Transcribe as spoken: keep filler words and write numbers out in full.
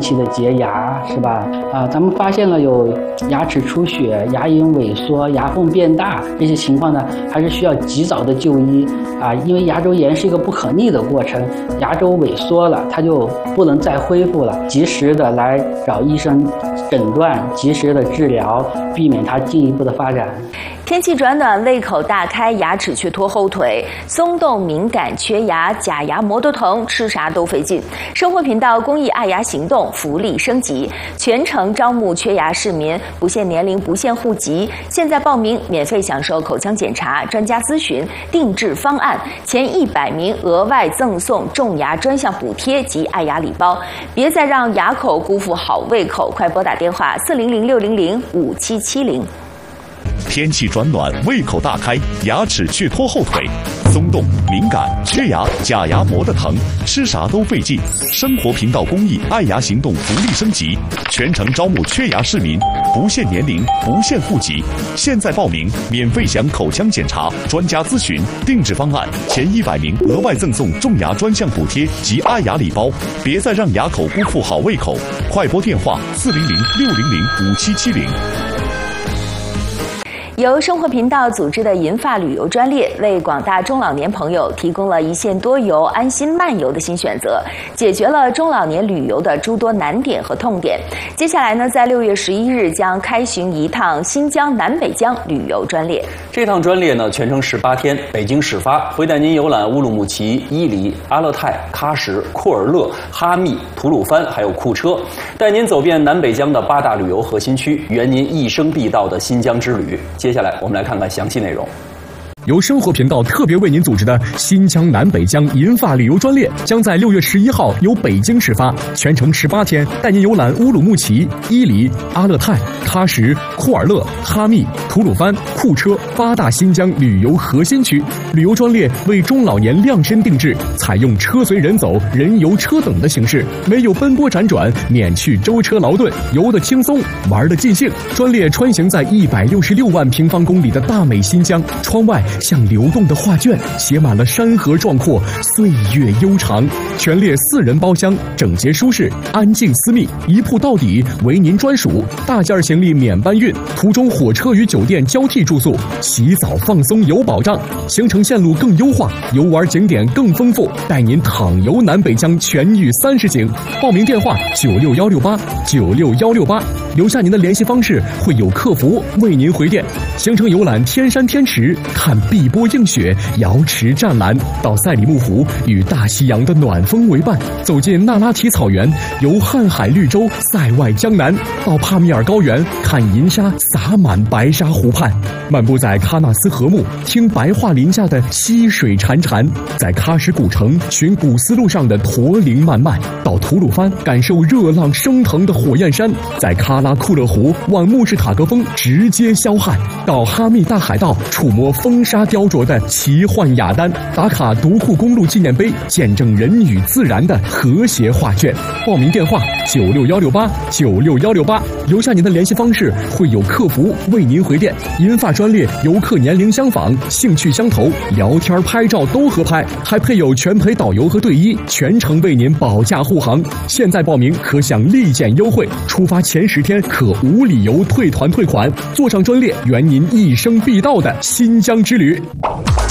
期的洁牙，是吧？啊，咱们发现了有牙齿出血、牙龈萎缩、牙缝变大这些情况呢，还是需要及早的就医啊，因为牙周炎是一个不可逆的过程，牙周萎缩了，它就不能再恢复了，及时的来找医生诊断，及时的治疗，避免它进一步的发展。 天气转暖，胃口大开，牙齿却拖后腿，松动、敏感、缺牙、假牙磨得疼，吃啥都费劲。生活频道公益爱牙行动福利升级，全程招募缺牙市民，不限年龄，不限户籍。现在报名，免费享受口腔检查、专家咨询、定制方案，前一百名额外赠送种牙专项补贴及爱牙礼包。别再让牙口辜负好胃口，快拨打电话四零零六零零五七七零。 天气转暖，胃口大开，牙齿却拖后腿，松动、敏感、缺牙、假牙磨得疼，吃啥都费劲。生活频道公益爱牙行动福利升级，全程招募缺牙市民，不限年龄，不限户籍。现在报名，免费享口腔检查、专家咨询、定制方案，前一百名额外赠送种牙专项补贴及爱牙礼包。别再让牙口辜负好胃口，快拨电话四零零六零零五七七零。 由生活频道组织的银发旅游专列，为广大中老年朋友提供了一线多游、安心漫游的新选择，解决了中老年旅游的诸多难点和痛点。接下来呢，在六月十一日将开行一趟新疆南北疆旅游专列。 这趟专列呢，全程十八天，北京始发，会带您游览乌鲁木齐、伊犁、阿勒泰、喀什、库尔勒、哈密、吐鲁番，还有库车，带您走遍南北疆的八大旅游核心区，圆您一生必到的新疆之旅。接下来我们来看看详细内容。 由生活频道特别为您组织的新疆南北疆银发旅游专列，将在六月十一号由北京始发，全程十八天，带您游览乌鲁木齐、伊犁、阿勒泰、喀什、库尔勒、哈密、吐鲁番、库车八大新疆旅游核心区。旅游专列为中老年量身定制，采用车随人走、人游车等的形式，没有奔波辗转，免去舟车劳顿，游得轻松，玩得尽兴。专列穿行在一百六十六万平方公里的大美新疆，窗外像流动的画卷，写满了山河壮阔，岁月悠长。全列四人包厢，整洁舒适，安静私密，一铺到底，为您专属。大件行李免搬运，途中火车与酒店交替住宿，洗澡放松有保障。行程线路更优化，游玩景点更丰富，带您躺游南北疆全域三十景。报名电话九六幺六八九六幺六八，留下您的联系方式，会有客服为您回电。行程游览天山天池，看碧波映雪，瑶池湛蓝，到赛里木湖与大西洋的暖风为伴，走进那拉提草原，游瀚海绿洲，塞外江南，到帕米尔高原，看银沙洒满白沙湖畔，漫步在喀纳斯河木，听白桦林下的溪水潺潺，在喀什古城寻古丝路上的驼铃漫漫，到吐鲁番感受热浪升腾的火焰山，在喀拉库勒湖望穆氏塔格峰直接消汗，到哈密大海道触摸风沙雕琢的奇幻雅丹，打卡独库公路纪念碑，见证人与自然的和谐画卷。报名电话九六幺六八九六幺六八，留下您的联系方式，会有客服为您回电。银发专列游客年龄相仿，兴趣相投，聊天拍照都合拍，还配有全陪导游和队医，全程为您保驾护航。现在报名可享立减优惠，出发前十天可无理由退团退款，坐上专列圆您一生必到的新疆之旅。